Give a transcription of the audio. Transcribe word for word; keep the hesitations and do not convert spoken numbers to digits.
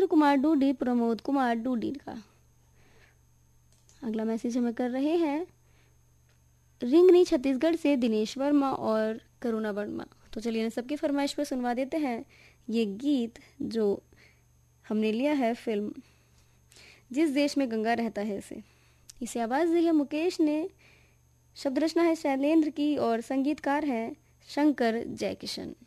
शैलेंद्र कुमार डूडी, प्रमोद कुमार डूडी का। अगला मैसेज हमें कर रहे हैं रिंगनी छत्तीसगढ़ से दिनेश वर्मा और करुणा वर्मा। तो चलिए इन सबकी फरमाइश पर सुनवा देते हैं ये गीत जो हमने लिया है फिल्म जिस देश में गंगा रहता है से। इसे आवाज़ दी है मुकेश ने, शब्द रचना है शैलेंद्र की और संगीतकार है शंकर जयकिशन।